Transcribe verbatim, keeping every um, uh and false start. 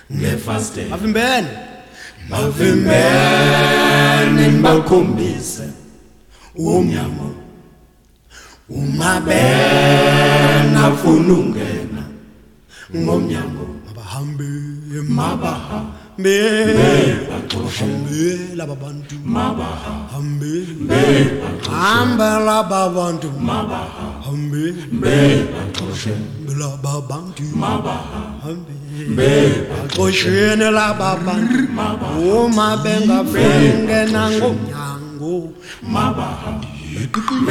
ngefaste avimbene mavimbene bakhombise umnyango umabena afuna ungena ngomnyango mabahambe mabahambe hambe laba bantu mabahambe hambe laba bantu mabahambe hambe laba bantu hambe xoshene laba bantu uma bengafike nangomnyango mabahambe